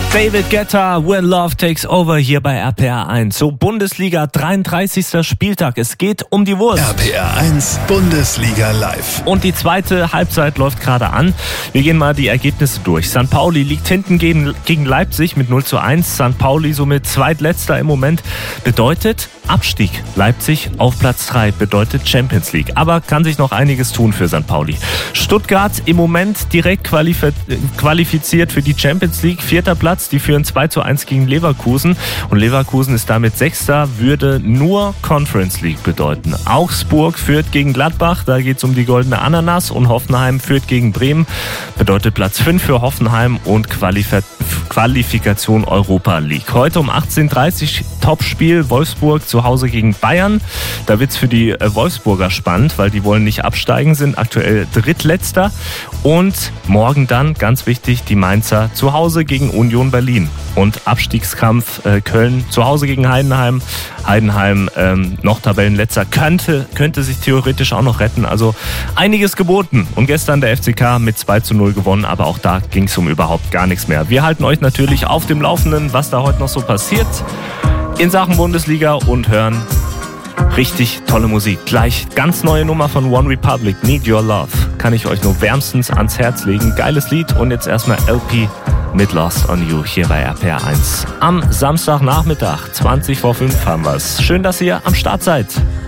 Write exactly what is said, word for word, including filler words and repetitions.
David Guetta, When Love Takes Over hier bei R P R eins. So, Bundesliga, dreiunddreißigster Spieltag. Es geht um die Wurst. R P R eins Bundesliga live. Und die zweite Halbzeit läuft gerade an. Wir gehen mal die Ergebnisse durch. Sankt Pauli liegt hinten gegen, gegen Leipzig mit null zu eins. Sankt Pauli somit zweitletzter im Moment. Bedeutet Abstieg. Leipzig auf Platz drei bedeutet Champions League. Aber kann sich noch einiges tun für Sankt Pauli. Stuttgart im Moment direkt qualif- qualifiziert für die Champions League. Vierter Platz. Die führen zwei zu eins gegen Leverkusen. Und Leverkusen ist damit Sechster, würde nur Conference League bedeuten. Augsburg führt gegen Gladbach. Da geht es um die goldene Ananas. Und Hoffenheim führt gegen Bremen. Bedeutet Platz fünf für Hoffenheim und Qualif- Qualifikation Europa League. Heute um achtzehn Uhr dreißig Topspiel Wolfsburg zu Hause gegen Bayern. Da wird es für die Wolfsburger spannend, weil die wollen nicht absteigen, sind aktuell Drittletzter. Und morgen dann, ganz wichtig, die Mainzer zu Hause gegen Union Berlin. Und Abstiegskampf äh, Köln zu Hause gegen Heidenheim. Heidenheim ähm, noch Tabellenletzter, könnte, könnte sich theoretisch auch noch retten. Also einiges geboten. Und gestern der F C K mit zwei zu null gewonnen, aber auch da ging es um überhaupt gar nichts mehr. Wir halten euch natürlich auf dem Laufenden, was da heute noch so passiert in Sachen Bundesliga und hören richtig tolle Musik. Gleich ganz neue Nummer von One Republic, Need Your Love. Kann ich euch nur wärmstens ans Herz legen. Geiles Lied und jetzt erstmal L P mit Lost on You hier bei R P R eins. Am Samstagnachmittag, zwanzig vor fünf haben wir's. Schön, dass ihr am Start seid.